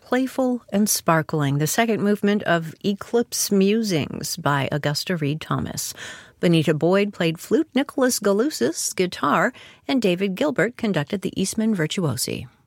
playful and sparkling, the second movement of Eclipse Musings by Augusta Reed Thomas. Bonita Boyd played flute, Nicholas Galusis guitar, and David Gilbert conducted the Eastman Virtuosi.